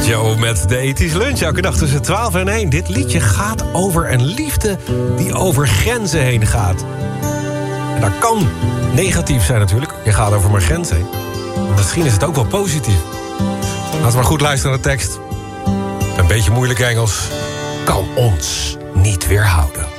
Joe met de ethische lunch. Elke dag tussen 12 en 1. Dit liedje gaat over een liefde die over grenzen heen gaat. En dat kan negatief zijn natuurlijk. Je gaat over mijn grens heen. Maar misschien is het ook wel positief. Laten we maar goed luisteren naar de tekst. Een beetje moeilijk Engels kan ons niet weerhouden.